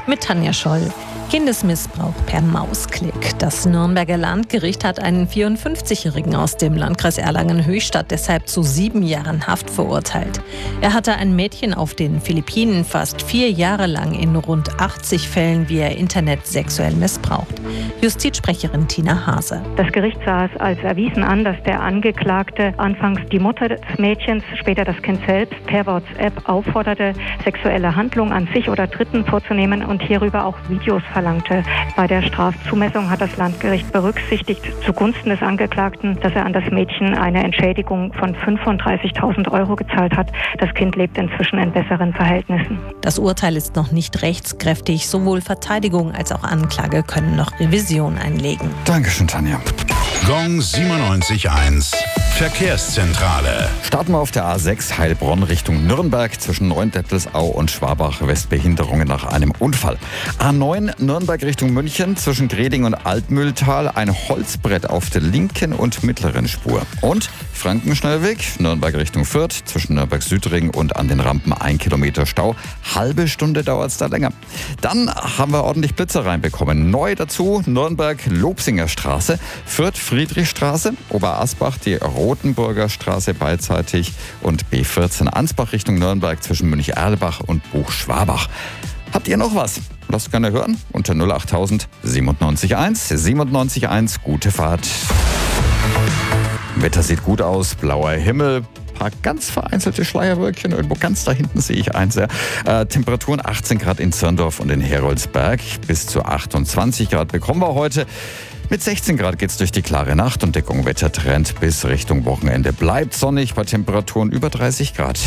Mit Tanja Scholl. Kindesmissbrauch per Mausklick. Das Nürnberger Landgericht hat einen 54-Jährigen aus dem Landkreis Erlangen-Höchstadt deshalb zu 7 Jahren Haft verurteilt. Er hatte ein Mädchen auf den Philippinen fast 4 Jahre lang in rund 80 Fällen via Internet sexuell missbraucht. Justizsprecherin Tina Hase. Das Gericht sah es als erwiesen an, dass der Angeklagte anfangs die Mutter des Mädchens, später das Kind selbst, per WhatsApp aufforderte, sexuelle Handlungen an sich oder Dritten vorzunehmen und hierüber auch Videos verlangte. Bei der Strafzumessung hat das Landgericht berücksichtigt zugunsten des Angeklagten, dass er an das Mädchen eine Entschädigung von 35.000 € gezahlt hat. Das Kind lebt inzwischen in besseren Verhältnissen. Das Urteil ist noch nicht rechtskräftig. Sowohl Verteidigung als auch Anklage können noch Revision einlegen. Dankeschön, Tanja. Gong 97.1 Verkehrszentrale. Starten wir auf der A6 Heilbronn Richtung Nürnberg zwischen Neuendettelsau und Schwabach. Westbehinderungen nach einem Unfall. A9 Nürnberg Richtung München zwischen Greding und Altmühltal. Ein Holzbrett auf der linken und mittleren Spur. Und Frankenschnellweg Nürnberg Richtung Fürth zwischen Nürnberg-Südring und an den Rampen 1 Kilometer Stau. Halbe Stunde dauert es da länger. Dann haben wir ordentlich Blitzer reinbekommen. Neu dazu Nürnberg-Lobsinger Straße, Fürth-Friedrichstraße, Oberasbach die Rotenburger Straße beidseitig und B14 Ansbach Richtung Nürnberg zwischen Münch-Erlbach und Buchschwabach. Habt ihr noch was? Lasst gerne hören unter 08000 97.1 97.1. Gute Fahrt. Wetter sieht gut aus, blauer Himmel. Paar ganz vereinzelte Schleierwölkchen. Irgendwo ganz da hinten sehe ich eins. Temperaturen 18 Grad in Zirndorf und in Heroldsberg. Bis zu 28 Grad bekommen wir heute. Mit 16 Grad geht's durch die klare Nacht und Deckung-Wettertrend bis Richtung Wochenende. Bleibt sonnig bei Temperaturen über 30 Grad.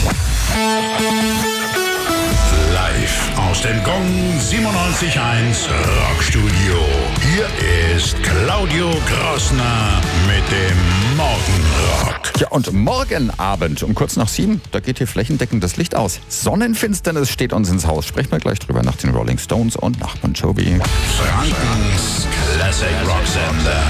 Live aus dem Gong 97.1 Rockstudio. Hier ist Claudio Grossner mit dem Morgenrock. Ja, und morgen Abend um kurz nach 7, da geht hier flächendeckend das Licht aus. Sonnenfinsternis steht uns ins Haus. Sprechen wir gleich drüber nach den Rolling Stones und nach Bon Jovi. Frankens Classic Rock Sender.